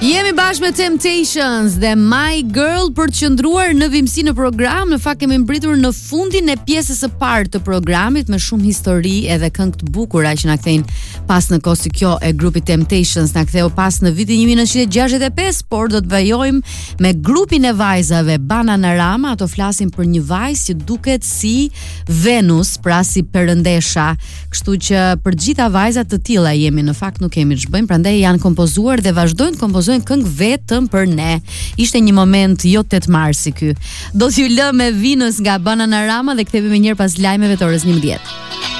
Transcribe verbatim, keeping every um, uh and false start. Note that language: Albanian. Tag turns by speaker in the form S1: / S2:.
S1: Jemi bashkë me Temptations dhe My Girl për të qëndruar në vimësi në program. Në fakt kemi mbritur në fundin e pjesës së parë të programit me shumë histori edhe këngë të bukura që na kthejnë pas në kohë si kjo e grupit Temptations. Na ktheu pas në vitin një mijë nëntëqind e gjashtëdhjetë e pesë, por do të vajojmë me grupin e vajzave Bananarama. Ato flasin për një vajzë që duket si Venus, pra si perëndesha. Kështu që për gjitha vajzat të tilla jemi, në fakt nuk kemi ç'bëjmë, prandaj janë kompozuar dhe vazhdojnë të kompozojnë këngë vetëm për ne. Ishte një moment jo tetë marsi ky. Do t'ju lë me Venus nga Bananarama dhe kthehemi më njëherë pas lajmeve të orës njëmbëdhjetë.